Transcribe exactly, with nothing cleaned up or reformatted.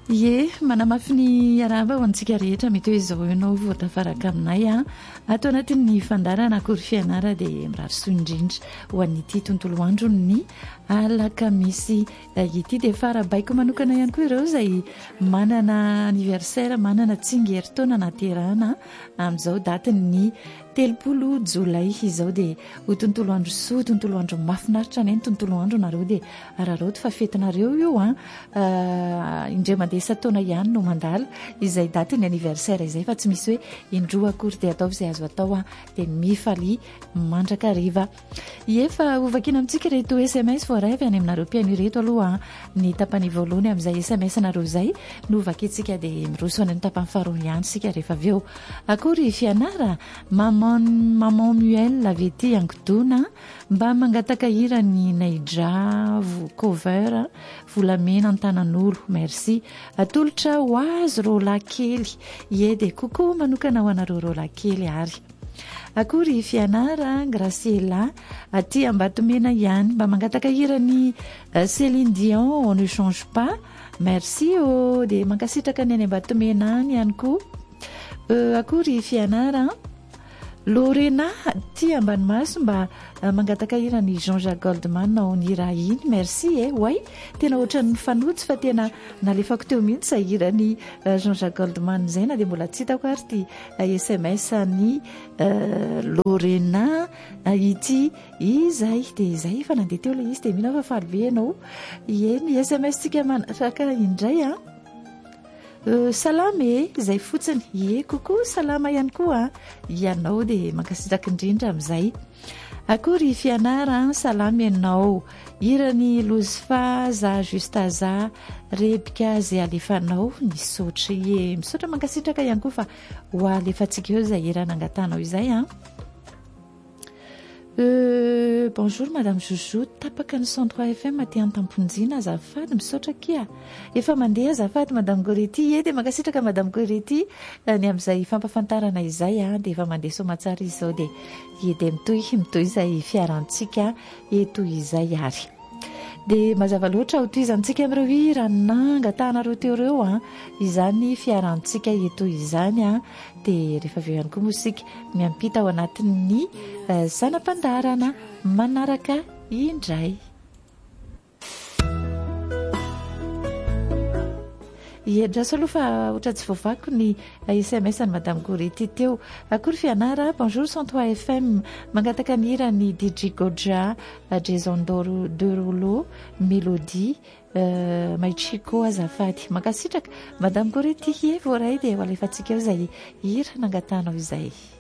Ye, manamafy ny arahaba ho antsika rehetra mety hoe izao ianao voatra faraka aminay a ato anatin'ny fandarana akory fianara dia mirarisoa indrindra ho an'ity tontolo andro ny alakamisy ity dia farabaiko manokana ihany koa ireo izay manana anniversaire manana tsingeritaona naterahana amin'izao datiny ny telopolo jolay izao dia ho tontolo andro soa tontolo andro mafinaritra ny tontolo andro nareo dia araroto fa fetinareo io a indray mandeha sataona ihany no mandala izay datiny anniversaire izay fa tsy misy hoe indroa akory dia atao izay azo atao a dia mifaly mandraka riva efa hovakina amintsika reto sms voaray avy any aminareo mpiaino reto aloha ny tapany voalohany amin'izay sms nareo zay no hovakintsika dia miroso any ny tapany faharoa ihany sika rehefa avy eo akory fianara maman maman muel avety angodona mba mangataka hira ny naidra cover volamena antanan'olo merci atolotra ho azy rola kely ie dia kokoa manokana ho anareo rola kely ary akory fianara Graciela aty Ambatomena ihany mba mangataka hira ny Céline Dion on ne change pas merci oh dia mankasitraka ny any Ambatomena any ihany koa akory fianara Lorena ty Ambanimaso mba mangataka hira ny Jean-Jacques Goldman ao ny hira iny merci eh way tena ohatran'ny fanotsy fa tena nalefako teo mihitsy sa hira ny Jean-Jacques Goldman zay na dia mbola tsy hitako ary ty sms ny Lorena ity izay dia izay fa nandeha teo ilay izy dia mihina fa faly be ianao ie ny sms tsika manaraka indray a salama e izay fotsiny ie kokoa salama ihany koa ianao dia mankasitraka indrindra amin'izay akory fianara salama ianao hirany lozfa za justa za rebika zay alefanao misaotra ie misaotra mankasitraka ihany koa fa ho alefantsika eo izay hirana angatanao izay a Euh, bonjour madame Joujou tapaka ny cent trois F M aty Antamponjina azafady misaotra kia efa mandeha azafady madame Goretti e dia mankasitraka madame Goretti ny amin'izay fampafantarana izay a dia efa mandeha somatsara izao dia edy mitohy mitohy izay fiarantsika etoy izay ary dia mazava loatra ho tohizantsika amin'ireo hirananga tahanareo teo ireo a izany fiarantsika eto izany a dia rehefa avy eo ihany koa mosika miampita ao anatin'ny zanam-pandarana manaraka indray Iadraso aloha fa ohatra tsy voavako ny sms any madame Goretti teo akory fianara bonjour cent trois F M mangataka ny hira ny D J Goja Jason Derulo Mélodie uh, Maichiko azafady mankasitraka madame Goretti e voaray dia ho alefantsika eo izay hira nangatanao izay